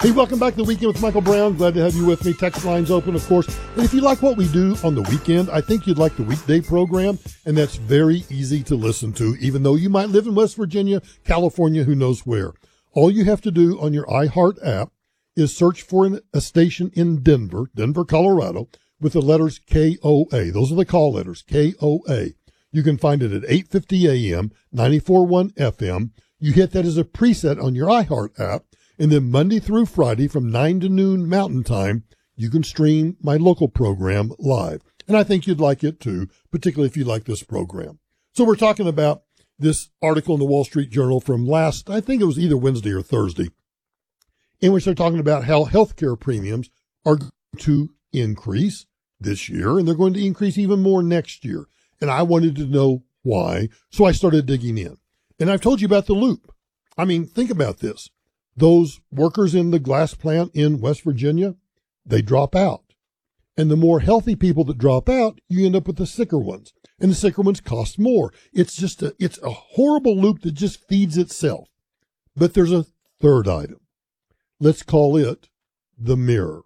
Hey, welcome back to The Weekend with Michael Brown. Glad to have you with me. Text lines open, of course. And if you like what we do on the weekend, I think you'd like the weekday program, and that's very easy to listen to, even though you might live in West Virginia, California, who knows where. All you have to do on your iHeart app is search for a station in Denver, Colorado, with the letters KOA. Those are the call letters, KOA. You can find it at 8:50 a.m., 94.1 FM. You hit that as a preset on your iHeart app. And then Monday through Friday from 9 to noon Mountain Time, you can stream my local program live. And I think you'd like it too, particularly if you like this program. So we're talking about this article in the Wall Street Journal from last, I think it was either Wednesday or Thursday, in which they're talking about how healthcare premiums are going to increase this year, and they're going to increase even more next year. And I wanted to know why, so I started digging in. And I've told you about the loop. I mean, think about this. Those workers in the glass plant in West Virginia, they drop out. And the more healthy people that drop out, you end up with the sicker ones. And the sicker ones cost more. It's a horrible loop that just feeds itself. But there's a third item. Let's call it the mirror.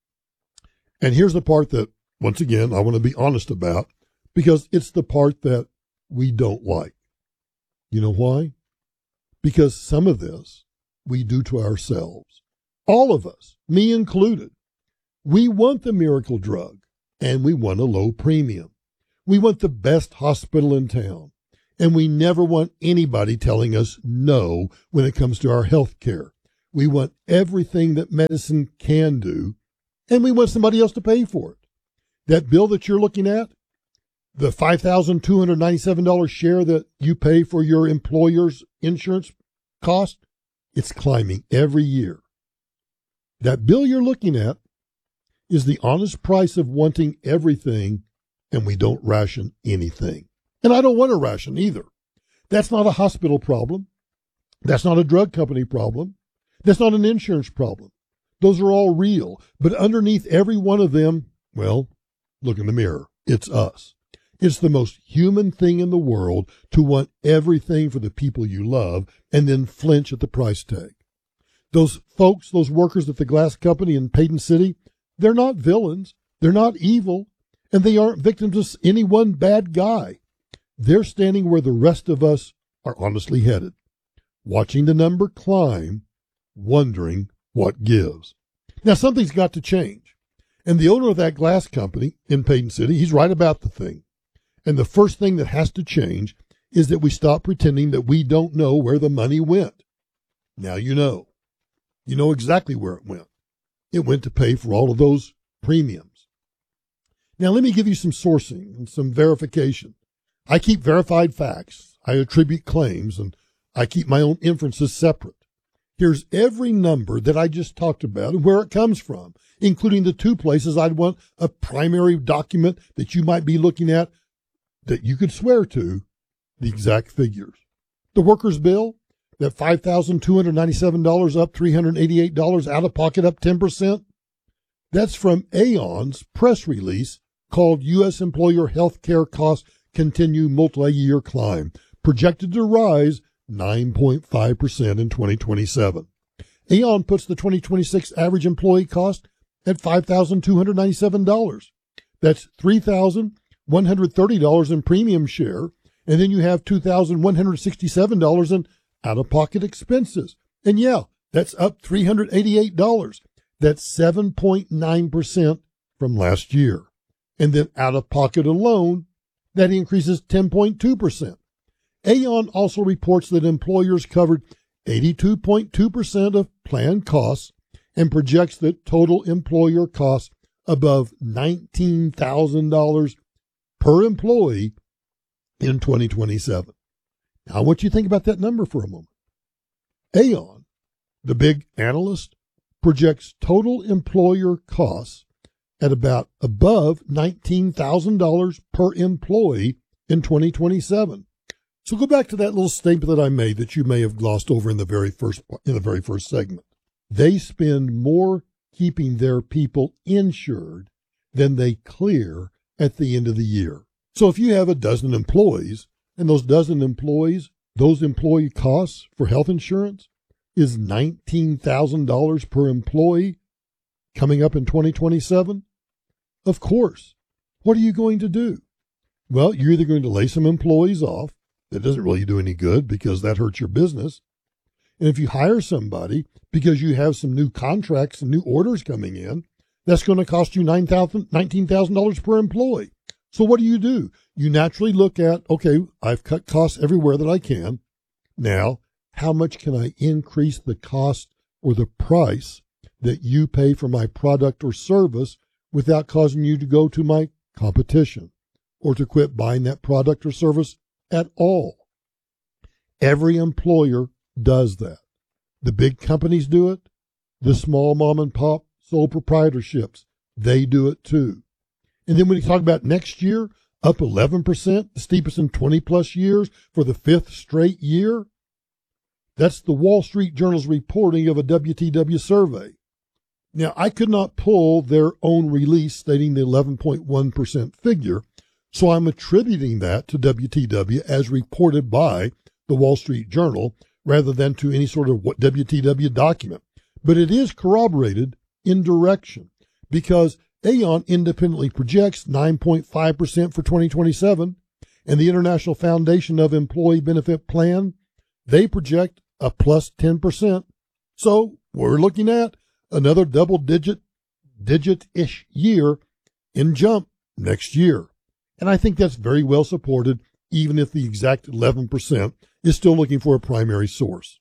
And here's the part that, once again, I want to be honest about, because it's the part that we don't like. You know why? Because some of this we do to ourselves. All of us, me included. We want the miracle drug, and we want a low premium. We want the best hospital in town, and we never want anybody telling us no when it comes to our health care. We want everything that medicine can do, and we want somebody else to pay for it. That bill that you're looking at, the $5,297 share that you pay for your employer's insurance cost, it's climbing every year. That bill you're looking at is the honest price of wanting everything, and we don't ration anything. And I don't want to ration either. That's not a hospital problem. That's not a drug company problem. That's not an insurance problem. Those are all real. But underneath every one of them, well, look in the mirror. It's us. It's the most human thing in the world to want everything for the people you love and then flinch at the price tag. Those folks, those workers at the glass company in Payton City, they're not villains. They're not evil. And they aren't victims of any one bad guy. They're standing where the rest of us are honestly headed, watching the number climb, wondering what gives. Now, something's got to change. And the owner of that glass company in Payton City, he's right about the thing. And the first thing that has to change is that we stop pretending that we don't know where the money went. Now you know. You know exactly where it went. It went to pay for all of those premiums. Now let me give you some sourcing and some verification. I keep verified facts. I attribute claims, and I keep my own inferences separate. Here's every number that I just talked about and where it comes from, including the two places I'd want a primary document that you might be looking at that you could swear to the exact figures. The workers' bill, that $5,297 up $388, out of pocket up 10%. That's from Aon's press release called U.S. Employer Health Care Costs Continue Multi-Year Climb, projected to rise 9.5% in 2027. Aon puts the 2026 average employee cost at $5,297. That's $3,130 in premium share, and then you have $2,167 in out-of-pocket expenses. And yeah, that's up $388. That's 7.9% from last year. And then out-of-pocket alone, that increases 10.2%. Aon also reports that employers covered 82.2% of planned costs and projects that total employer costs above $19,000 per employee in 2027. Now, I want you to think about that number for a moment. Aon, the big analyst, projects total employer costs at about above $19,000 per employee in 2027. So go back to that little statement that I made that you may have glossed over in the very first segment. They spend more keeping their people insured than they clear at the end of the year. So if you have a dozen employees, and those dozen employees, those employee costs for health insurance is $19,000 per employee coming up in 2027? Of course. What are you going to do? Well, you're either going to lay some employees off. That doesn't really do any good because that hurts your business. And if you hire somebody because you have some new contracts and new orders coming in, that's going to cost you $19,000 per employee. So what do? You naturally look at, okay, I've cut costs everywhere that I can. Now, how much can I increase the cost or the price that you pay for my product or service without causing you to go to my competition or to quit buying that product or service at all? Every employer does that. The big companies do it. The small mom and pop sole proprietorships, they do it too. And then when you talk about next year, up 11%, the steepest in 20 plus years for the 5th straight year. That's the Wall Street Journal's reporting of a WTW survey. Now, I could not pull their own release stating the 11.1% figure, so I'm attributing that to WTW as reported by the Wall Street Journal rather than to any sort of WTW document. But it is corroborated in direction because Aon independently projects 9.5% for 2027, and the International Foundation of Employee Benefit Plan, they project a plus 10%. So we're looking at another digit-ish year in jump next year. And I think that's very well supported, even if the exact 11% is still looking for a primary source.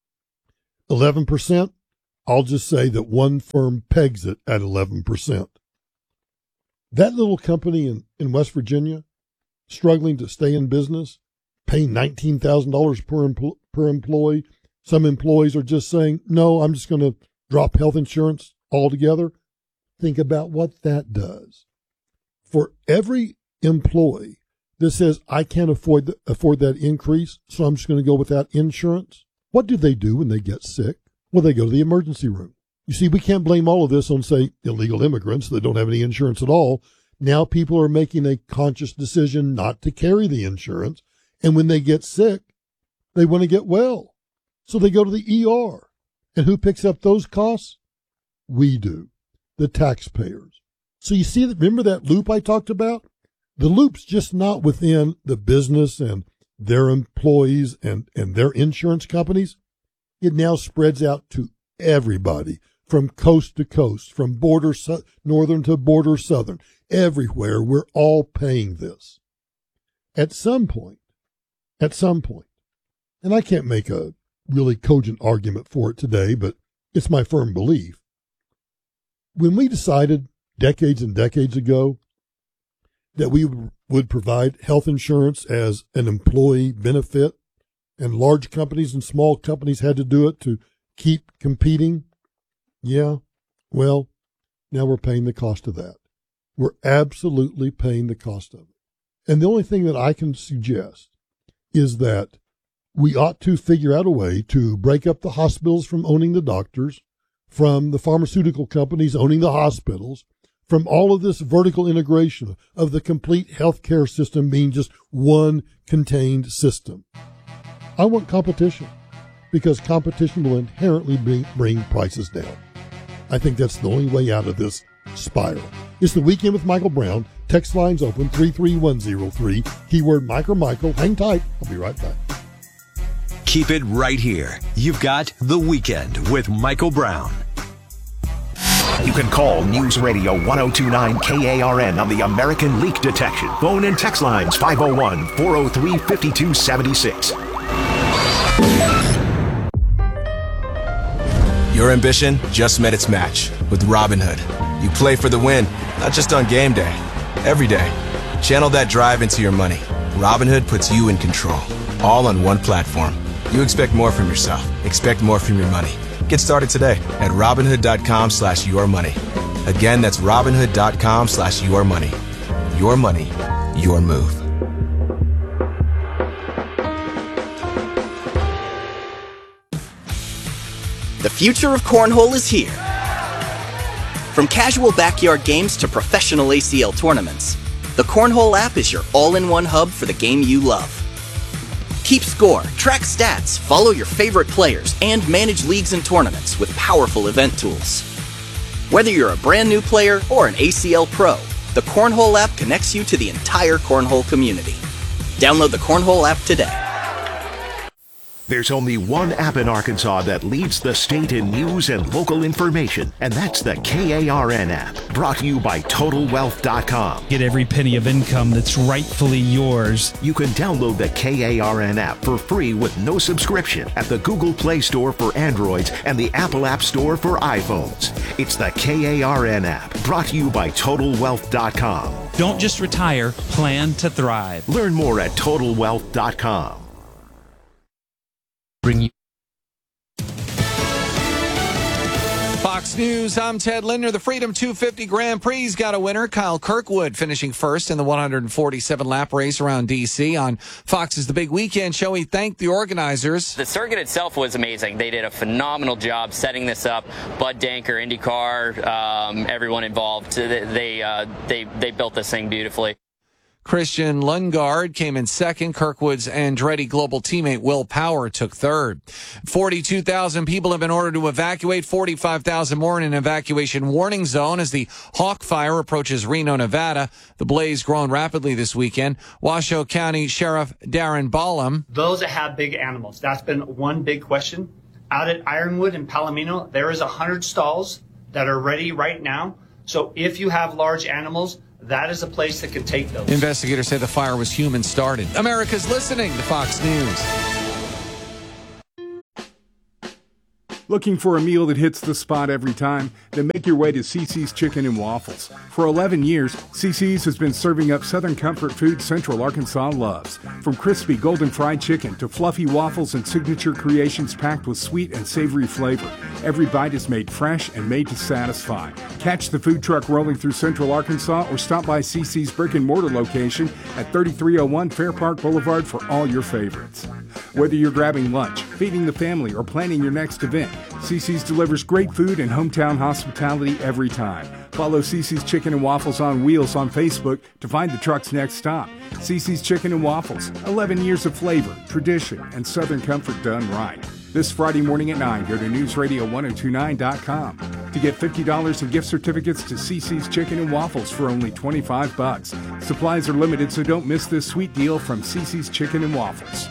11%, I'll just say that one firm pegs it at 11%. That little company in West Virginia, struggling to stay in business, paying $19,000 per employee. Some employees are just saying, no, I'm just going to drop health insurance altogether. Think about what that does. For every employee that says, I can't afford that increase, so I'm just going to go without insurance, what do they do when they get sick? Well, they go to the emergency room. You see, we can't blame all of this on, say, illegal immigrants that don't have any insurance at all. Now people are making a conscious decision not to carry the insurance. And when they get sick, they want to get well. So they go to the ER. And who picks up those costs? We do, the taxpayers. So you see, remember that loop I talked about? The loop's just not within the business and their employees and their insurance companies. It now spreads out to everybody. From coast to coast, from border northern to border southern, everywhere, we're all paying this. At some point, and I can't make a really cogent argument for it today, but it's my firm belief. When we decided decades and decades ago that we would provide health insurance as an employee benefit, and large companies and small companies had to do it to keep competing, yeah, well, now we're paying the cost of that. We're absolutely paying the cost of it. And the only thing that I can suggest is that we ought to figure out a way to break up the hospitals from owning the doctors, from the pharmaceutical companies owning the hospitals, from all of this vertical integration of the complete healthcare system being just one contained system. I want competition because competition will inherently bring prices down. I think that's the only way out of this spiral. It's the Weekend with Michael Brown. Text lines open 33103. Keyword Mike or Michael. Hang tight. I'll be right back. Keep it right here. You've got The Weekend with Michael Brown. You can call News Radio 1029 KARN on the American Leak Detection. Phone and text lines 501-403-5276. Your ambition just met its match with Robinhood. You play for the win, not just on game day, every day. Channel that drive into your money. Robinhood puts you in control, all on one platform. You expect more from yourself. Expect more from your money. Get started today at Robinhood.com/yourmoney. Again, that's Robinhood.com/yourmoney. Your money, your move. The future of cornhole is here. From casual backyard games to professional ACL tournaments, the Cornhole app is your all-in-one hub for the game you love. Keep score, track stats, follow your favorite players, and manage leagues and tournaments with powerful event tools. Whether you're a brand new player or an ACL pro, the Cornhole app connects you to the entire Cornhole community. Download the Cornhole app today. There's only one app in Arkansas that leads the state in news and local information, and that's the KARN app, brought to you by TotalWealth.com. Get every penny of income that's rightfully yours. You can download the KARN app for free with no subscription at the Google Play Store for Androids and the Apple App Store for iPhones. It's the KARN app, brought to you by TotalWealth.com. Don't just retire, plan to thrive. Learn more at TotalWealth.com. Bring you. Fox News, I'm Ted Linder. The Freedom 250 Grand Prix got a winner. Kyle Kirkwood finishing first in the 147-lap race around D.C. On Fox's The Big Weekend show, he thanked the organizers. The circuit itself was amazing. They did a phenomenal job setting this up. Bud Danker, IndyCar, everyone involved. They built this thing beautifully. Christian Lundgaard came in second. Kirkwood's Andretti Global teammate Will Power took third. 42,000 people have been ordered to evacuate, 45,000 more in an evacuation warning zone as the Hawk Fire approaches Reno, Nevada. The blaze growing rapidly this weekend. Washoe County Sheriff Darren Ballum. Those that have big animals, that's been one big question. Out at Ironwood and Palomino, there is 100 stalls that are ready right now. So if you have large animals, that is a place that can take those. Investigators say the fire was human-started. America's listening to Fox News. Looking for a meal that hits the spot every time? Then make your way to CC's Chicken and Waffles. For 11 years, CC's has been serving up Southern comfort food Central Arkansas loves. From crispy golden fried chicken to fluffy waffles and signature creations packed with sweet and savory flavor, every bite is made fresh and made to satisfy. Catch the food truck rolling through Central Arkansas or stop by CC's brick and mortar location at 3301 Fair Park Boulevard for all your favorites. Whether you're grabbing lunch, feeding the family, or planning your next event, CC's delivers great food and hometown hospitality every time. Follow CC's Chicken and Waffles on Wheels on Facebook to find the truck's next stop. CC's Chicken and Waffles, 11 years of flavor, tradition, and Southern comfort done right. This Friday morning at 9, go to newsradio1029.com to get $50 in gift certificates to CC's Chicken and Waffles for only $25. Supplies are limited, so don't miss this sweet deal from CC's Chicken and Waffles.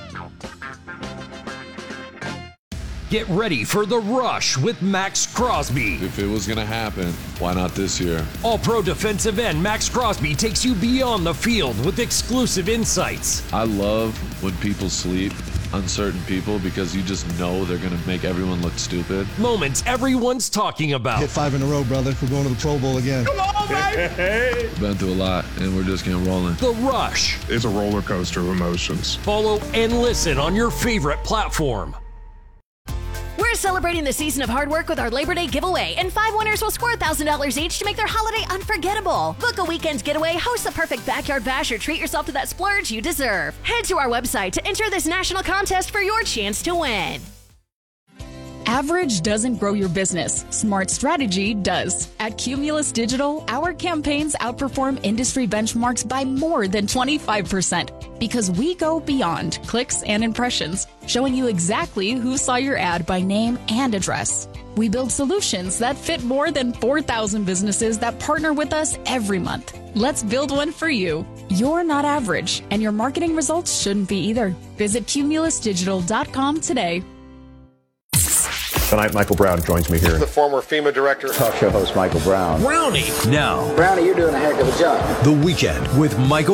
Get ready for The Rush with Max Crosby. If it was going to happen, why not this year? All-pro defensive end Max Crosby takes you beyond the field with exclusive insights. I love when people sleep on certain people because you just know they're going to make everyone look stupid. Moments everyone's talking about. Hit 5 in a row, brother. We're going to the Pro Bowl again. Come on, baby! Been through a lot, and we're just getting rolling. The Rush. It's a roller coaster of emotions. Follow and listen on your favorite platform. We're celebrating the season of hard work with our Labor Day giveaway, and 5 winners will score $1,000 each to make their holiday unforgettable. Book a weekend getaway, host the perfect backyard bash, or treat yourself to that splurge you deserve. Head to our website to enter this national contest for your chance to win. Average doesn't grow your business. Smart strategy does. At Cumulus Digital, our campaigns outperform industry benchmarks by more than 25% because we go beyond clicks and impressions, showing you exactly who saw your ad by name and address. We build solutions that fit more than 4,000 businesses that partner with us every month. Let's build one for you. You're not average, and your marketing results shouldn't be either. Visit cumulusdigital.com today. Tonight, Michael Brown joins me here. The former FEMA director. Talk show host Michael Brown. Brownie. Now, Brownie, you're doing a heck of a job. The Weekend with Michael